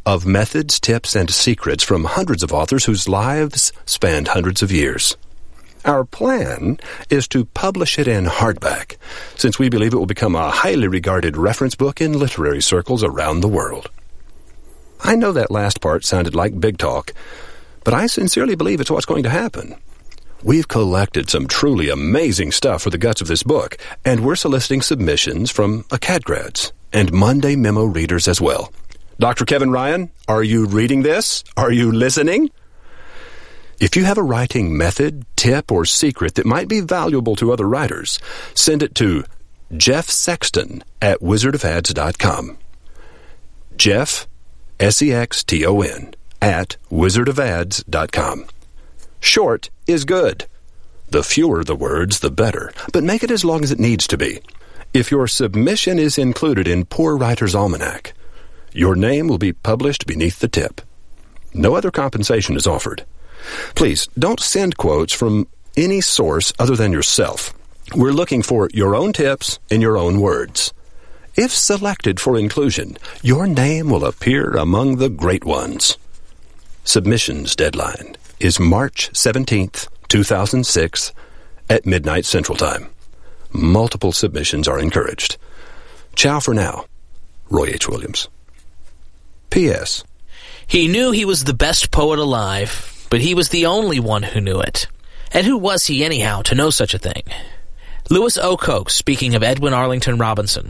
of methods, tips, and secrets from hundreds of authors whose lives spanned hundreds of years. Our plan is to publish it in hardback, since we believe it will become a highly regarded reference book in literary circles around the world. I know that last part sounded like big talk, but I sincerely believe it's what's going to happen. We've collected some truly amazing stuff for the guts of this book, and we're soliciting submissions from ACAD grads and Monday Memo readers as well. Dr. Kevin Ryan, are you reading this? Are you listening? If you have a writing method, tip, or secret that might be valuable to other writers, send it to Jeff Sexton at wizardofads.com. Jeff, Sexton, at wizardofads.com. Short is good. The fewer the words, the better, but make it as long as it needs to be. If your submission is included in Poor Writer's Almanac, your name will be published beneath the tip. No other compensation is offered. Please, don't send quotes from any source other than yourself. We're looking for your own tips in your own words. If selected for inclusion, your name will appear among the great ones. Submissions deadline is March 17th, 2006 at midnight Central Time. Multiple submissions are encouraged. Ciao for now. Roy H. Williams. P.S. He knew he was the best poet alive, but he was the only one who knew it. And who was he, anyhow, to know such a thing? Louis Okoke, speaking of Edwin Arlington Robinson.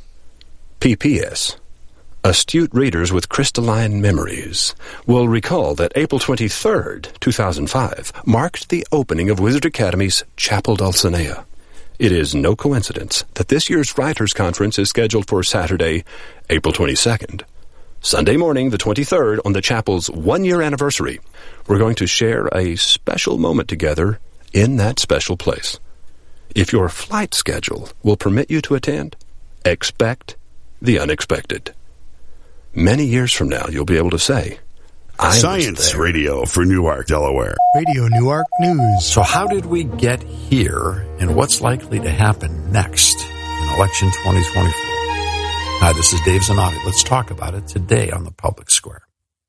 P.P.S. Astute readers with crystalline memories will recall that April 23rd, 2005, marked the opening of Wizard Academy's Chapel Dulcinea. It is no coincidence that this year's Writers' Conference is scheduled for Saturday, April 22nd. Sunday morning, the 23rd, on the Chapel's one-year anniversary, we're going to share a special moment together in that special place. If your flight schedule will permit you to attend, expect the unexpected. Many years from now, you'll be able to say, I Science Radio for Newark, Delaware. Radio Newark News. So how did we get here, and what's likely to happen next in election 2024? Hi, this is Dave Zanotti. Let's talk about it today on the Public Square.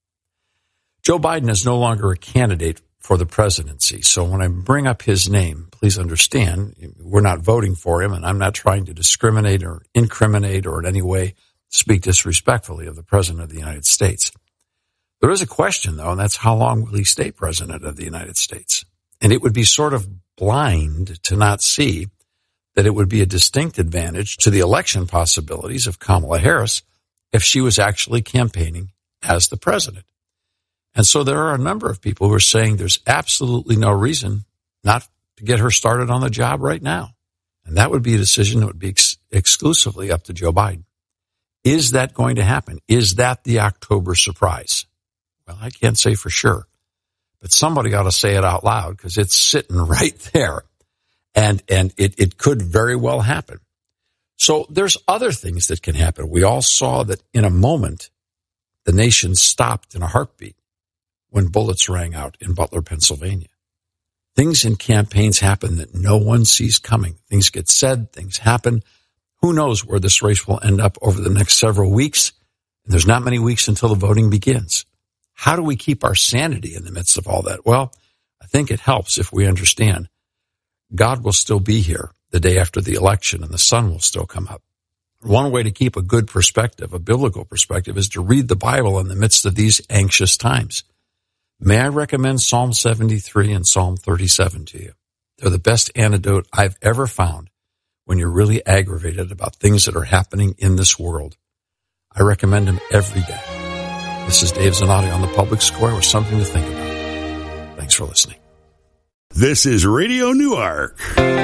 Joe Biden is no longer a candidate for the presidency, so when I bring up his name, please understand, we're not voting for him, and I'm not trying to discriminate or incriminate or in any way speak disrespectfully of the President of the United States. There is a question, though, and that's how long will he stay President of the United States? And it would be sort of blind to not see that it would be a distinct advantage to the election possibilities of Kamala Harris if she was actually campaigning as the president. And so there are a number of people who are saying there's absolutely no reason not to get her started on the job right now. And that would be a decision that would be exclusively up to Joe Biden. Is that going to happen? Is that the October surprise? Well, I can't say for sure, but somebody ought to say it out loud because it's sitting right there. And it could very well happen. So there's other things that can happen. We all saw that in a moment, the nation stopped in a heartbeat when bullets rang out in Butler, Pennsylvania. Things in campaigns happen that no one sees coming. Things get said, things happen. Who knows where this race will end up over the next several weeks? And there's not many weeks until the voting begins. How do we keep our sanity in the midst of all that? Well, I think it helps if we understand God will still be here the day after the election and the sun will still come up. One way to keep a good perspective, a biblical perspective, is to read the Bible in the midst of these anxious times. May I recommend Psalm 73 and Psalm 37 to you? They're the best antidote I've ever found when you're really aggravated about things that are happening in this world. I recommend them every day. This is Dave Zanotti on the Public Square with something to think about. Thanks for listening. This is Radio Newark.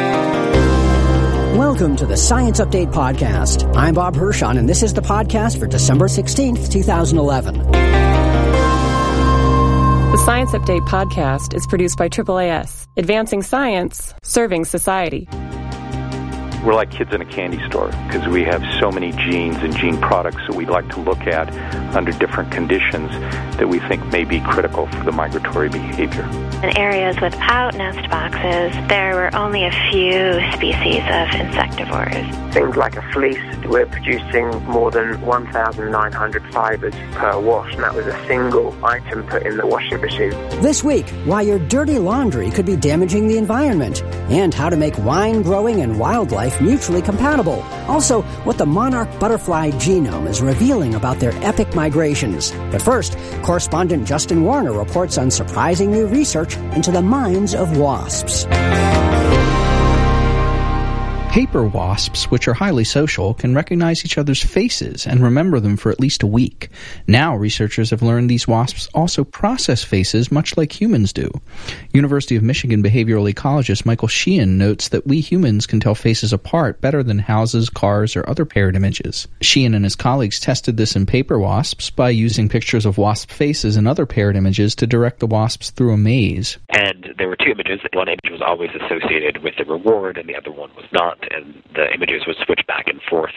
Welcome to the Science Update Podcast. I'm Bob Hirschon, and this is the podcast for December 16th, 2011. The Science Update Podcast is produced by AAAS, advancing science, serving society. We're like kids in a candy store because we have so many genes and gene products that we'd like to look at under different conditions that we think may be critical for the migratory behavior. In areas without nest boxes, there were only a few species of insectivores. Things like a fleece, we're producing more than 1,900 fibers per wash, and that was a single item put in the washing machine. This week, why your dirty laundry could be damaging the environment, and how to make wine growing and wildlife mutually compatible. Also, what the monarch butterfly genome is revealing about their epic migrations. But first, correspondent Justin Warner reports on surprising new research into the minds of wasps. Paper wasps, which are highly social, can recognize each other's faces and remember them for at least a week. Now, researchers have learned these wasps also process faces much like humans do. University of Michigan behavioral ecologist Michael Sheehan notes that we humans can tell faces apart better than houses, cars, or other paired images. Sheehan and his colleagues tested this in paper wasps by using pictures of wasp faces and other paired images to direct the wasps through a maze. And there were two images. One image was always associated with the reward, and the other one was not. And the images would switch back and forth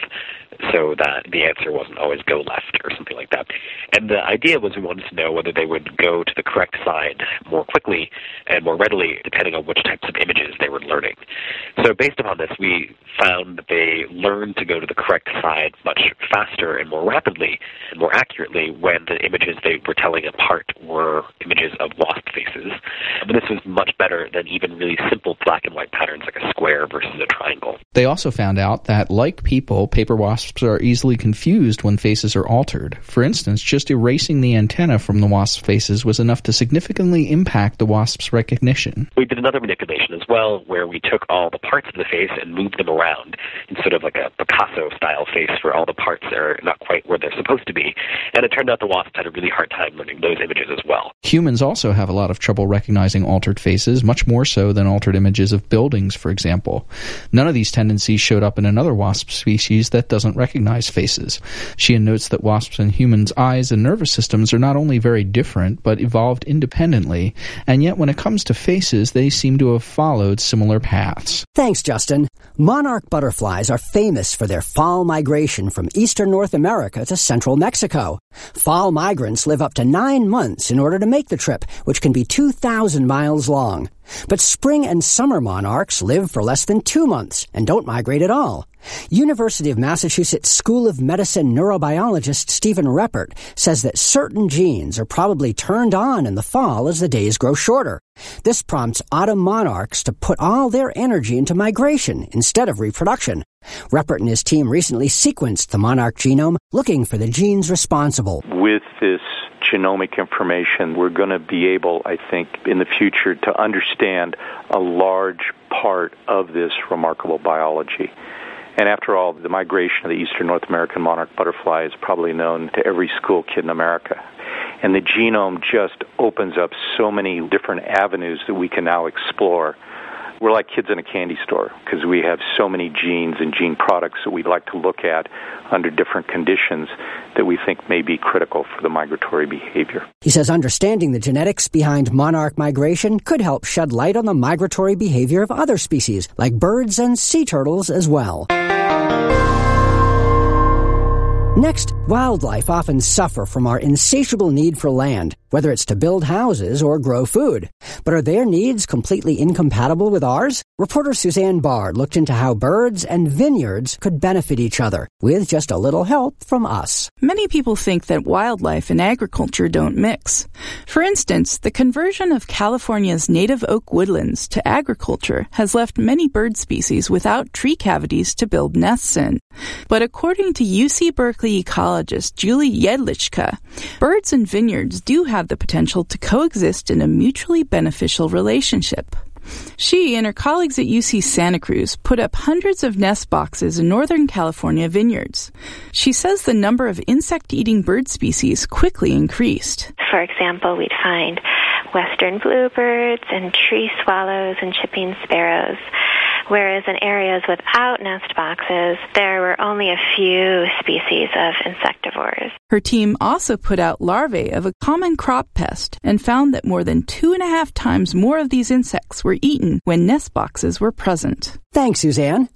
so that the answer wasn't always go left or something like that. And the idea was we wanted to know whether they would go to the correct side more quickly and more readily depending on which types of images they were learning. So based upon this, we found that they learned to go to the correct side much faster and more rapidly and more accurately when the images they were telling apart were images of wasp faces. But this was much better than even really simple black and white patterns like a square versus a triangle. They also found out that, like people, paper wasps are easily confused when faces are altered. For instance, just erasing the antenna from the wasp faces was enough to significantly impact the wasp's recognition. We did another manipulation as well, where we took all the parts of the face and moved them around in sort of like a Picasso-style face where all the parts are not quite where they're supposed to be. And it turned out the wasps had a really hard time learning those images as well. Humans also have a lot of trouble recognizing altered faces, much more so than altered images of buildings, for example. None of these tendencies showed up in another wasp species that doesn't recognize faces. Sheehan notes that wasps and humans' eyes and nervous systems are not only very different, but evolved independently, and yet when it comes to faces, they seem to have followed similar paths. Thanks, Justin. Monarch butterflies are famous for their fall migration from eastern North America to central Mexico. Fall migrants live up to 9 months in order to make the trip, which can be 2,000 miles long. But spring and summer monarchs live for less than 2 months and don't migrate at all. University of Massachusetts School of Medicine neurobiologist Stephen Reppert says that certain genes are probably turned on in the fall as the days grow shorter. This prompts autumn monarchs to put all their energy into migration instead of reproduction. Reppert and his team recently sequenced the monarch genome looking for the genes responsible. With this genomic information, we're going to be able, I think, in the future to understand a large part of this remarkable biology. And after all, the migration of the eastern North American monarch butterfly is probably known to every school kid in America. And the genome just opens up so many different avenues that we can now explore. We're like kids in a candy store because we have so many genes and gene products that we'd like to look at under different conditions that we think may be critical for the migratory behavior. He says understanding the genetics behind monarch migration could help shed light on the migratory behavior of other species, like birds and sea turtles as well. Next, wildlife often suffer from our insatiable need for land, whether it's to build houses or grow food. But are their needs completely incompatible with ours? Reporter Suzanne Bard looked into how birds and vineyards could benefit each other, with just a little help from us. Many people think that wildlife and agriculture don't mix. For instance, the conversion of California's native oak woodlands to agriculture has left many bird species without tree cavities to build nests in. But according to UC Berkeley ecologist Julie Jedlichka, birds and vineyards do have the potential to coexist in a mutually beneficial relationship. She and her colleagues at UC Santa Cruz put up hundreds of nest boxes in Northern California vineyards. She says the number of insect-eating bird species quickly increased. For example, we'd find western bluebirds and tree swallows and chipping sparrows, whereas in areas without nest boxes, there were only a few species of insectivores. Her team also put out larvae of a common crop pest and found that more than 2.5 times more of these insects were eaten when nest boxes were present. Thanks, Suzanne.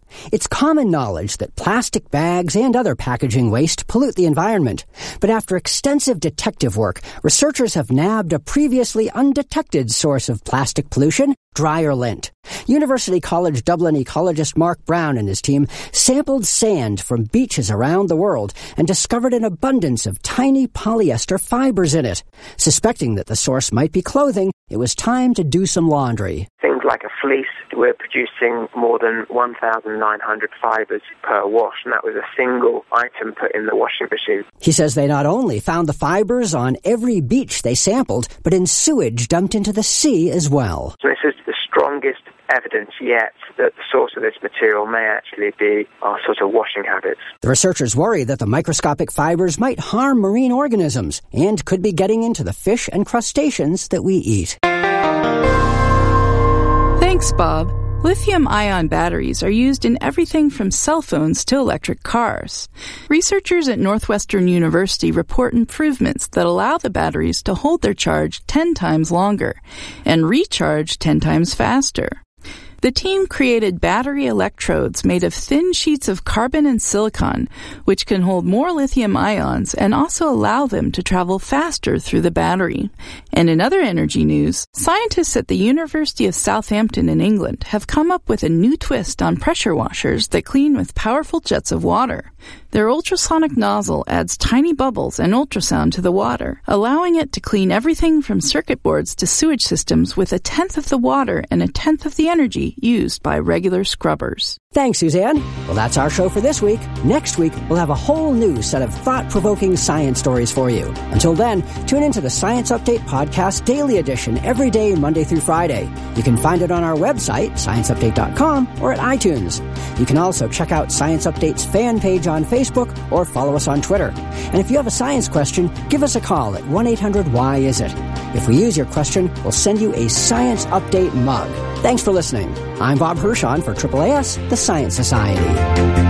It's common knowledge that plastic bags and other packaging waste pollute the environment. But after extensive detective work, researchers have nabbed a previously undetected source of plastic pollution, dryer lint. University College Dublin ecologist Mark Brown and his team sampled sand from beaches around the world and discovered an abundance of tiny polyester fibers in it. Suspecting that the source might be clothing, it was time to do some laundry. Things like a fleece, we're producing more than 1,900 fibers per wash, and that was a single item put in the washing machine. He says they not only found the fibers on every beach they sampled, but in sewage dumped into the sea as well. So this is the strongest evidence yet that the source of this material may actually be our sort of washing habits. The researchers worry that the microscopic fibers might harm marine organisms and could be getting into the fish and crustaceans that we eat. Thanks, Bob. Lithium-ion batteries are used in everything from cell phones to electric cars. Researchers at Northwestern University report improvements that allow the batteries to hold their charge 10 times longer and recharge 10 times faster. The team created battery electrodes made of thin sheets of carbon and silicon, which can hold more lithium ions and also allow them to travel faster through the battery. And in other energy news, scientists at the University of Southampton in England have come up with a new twist on pressure washers that clean with powerful jets of water. Their ultrasonic nozzle adds tiny bubbles and ultrasound to the water, allowing it to clean everything from circuit boards to sewage systems with 1/10 of the water and 1/10 of the energy used by regular scrubbers. Thanks, Suzanne. Well, that's our show for this week. Next week, we'll have a whole new set of thought-provoking science stories for you. Until then, tune into the Science Update Podcast Daily Edition every day, Monday through Friday. You can find it on our website, scienceupdate.com, or at iTunes. You can also check out Science Update's fan page on Facebook or follow us on Twitter. And if you have a science question, give us a call at 1-800-WHY-IS-IT. If we use your question, we'll send you a Science Update mug. Thanks for listening. I'm Bob Hirschon for AAAS, the Science Society.